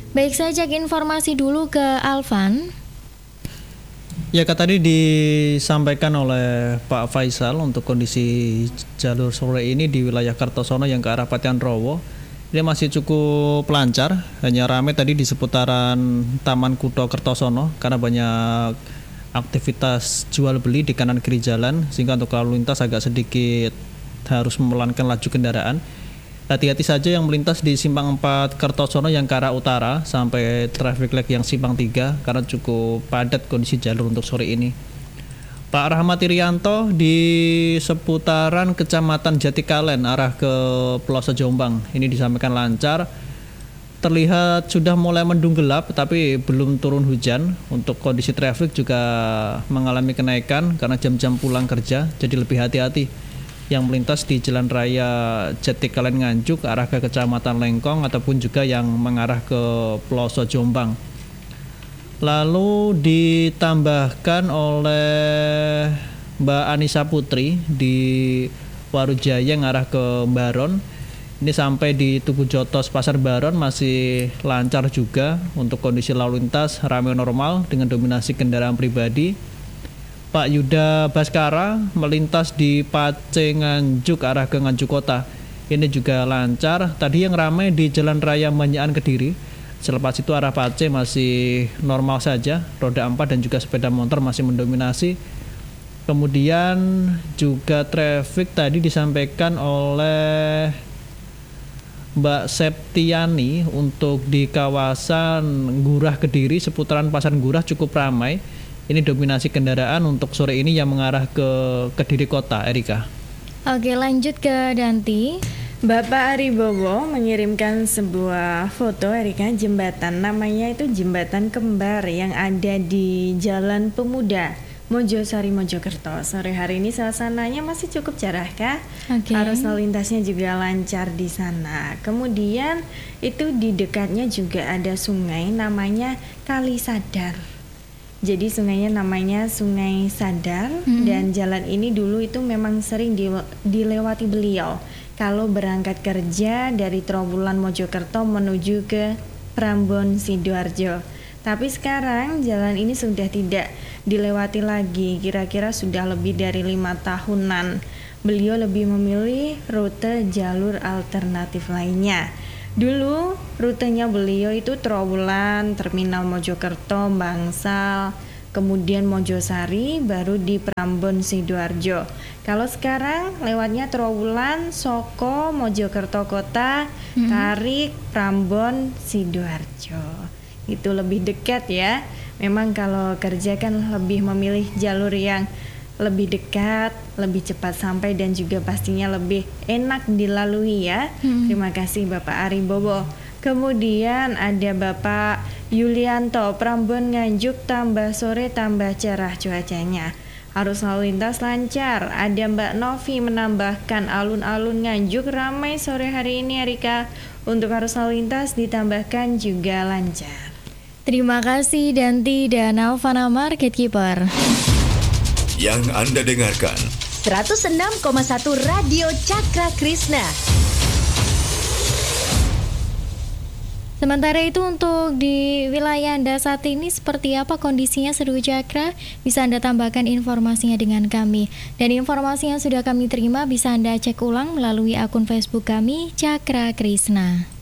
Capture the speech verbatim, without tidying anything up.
Baik, saya cek informasi dulu ke Alvan. Ya, Kak, tadi disampaikan oleh Pak Faisal untuk kondisi jalur sore ini di wilayah Kertosono yang ke arah Patian Rowo. Dia masih cukup lancar, hanya ramai tadi di seputaran Taman Kutho Kertosono karena banyak aktivitas jual beli di kanan kiri jalan, sehingga untuk lalu lintas agak sedikit harus memelankan laju kendaraan. Hati-hati saja yang melintas di Simpang empat Kertosono yang ke arah utara sampai traffic light yang Simpang tiga karena cukup padat kondisi jalur untuk sore ini. Pak Rahmat Irianto di seputaran Kecamatan Jatikalen arah ke Pelosok Jombang ini disampaikan lancar. Terlihat sudah mulai mendung gelap tapi belum turun hujan. Untuk kondisi traffic juga mengalami kenaikan karena jam-jam pulang kerja, jadi lebih hati-hati yang melintas di Jalan Raya Jatikalen Nganjuk arah ke Kecamatan Lengkong ataupun juga yang mengarah ke Pelosok Jombang. Lalu ditambahkan oleh Mbak Anissa Putri di Warujaya yang arah ke Baron. Ini sampai di Tugu Jotos Pasar Baron masih lancar juga untuk kondisi lalu lintas ramai normal dengan dominasi kendaraan pribadi. Pak Yuda Baskara melintas di Pace Nganjuk arah ke Nganjuk Kota. Ini juga lancar. Tadi yang ramai di Jalan Raya Manyaan Kediri. Selepas itu arah Pace masih normal saja. Roda empat dan juga sepeda motor masih mendominasi. Kemudian juga traffic tadi disampaikan oleh Mbak Septiani untuk di kawasan Gurah Kediri seputaran Pasar Gurah cukup ramai. Ini dominasi kendaraan untuk sore ini yang mengarah ke Kediri Kota, Erika. Oke, lanjut ke Danti. Bapak Aribowo mengirimkan sebuah foto, Erika, jembatan. Namanya itu Jembatan Kembar yang ada di Jalan Pemuda, Mojosari, Mojokerto. Sore hari ini suasananya masih cukup cerah, kah? Okay. Arus lalu lintasnya juga lancar di sana. Kemudian itu di dekatnya juga ada sungai namanya Kali Sadar. Jadi sungainya namanya Sungai Sadar, mm-hmm. dan jalan ini dulu itu memang sering dilewati beliau kalau berangkat kerja dari Trowulan Mojokerto menuju ke Prambon Sidoarjo. Tapi sekarang jalan ini sudah tidak dilewati lagi, kira-kira sudah lebih dari lima tahunan. Beliau lebih memilih rute jalur alternatif lainnya. Dulu rutenya beliau itu Trowulan, Terminal Mojokerto, Bangsal, kemudian Mojosari, baru di Prambon Sidoarjo. Kalau sekarang lewatnya Trowulan, Soko, Mojokerto Kota, hmm. Tarik, Prambon, Sidoarjo. Itu lebih dekat ya. Memang kalau kerja kan lebih memilih jalur yang lebih dekat, lebih cepat sampai dan juga pastinya lebih enak dilalui ya. Hmm. Terima kasih Bapak Aribowo. Kemudian ada Bapak Yulianto, Prambon Nganjuk tambah sore tambah cerah cuacanya. Arus lalu lintas lancar. Ada Mbak Novi menambahkan alun-alun Nganjuk ramai sore hari ini, Erika. Untuk arus lalu lintas ditambahkan juga lancar. Terima kasih Danti dan Alvana Market Keeper. Yang Anda dengarkan seratus enam koma satu Radio Cakra Krishna. Sementara itu untuk di wilayah Anda saat ini seperti apa kondisinya Seru Cakra? Bisa Anda tambahkan informasinya dengan kami. Dan informasi yang sudah kami terima bisa Anda cek ulang melalui akun Facebook kami Cakra Krishna.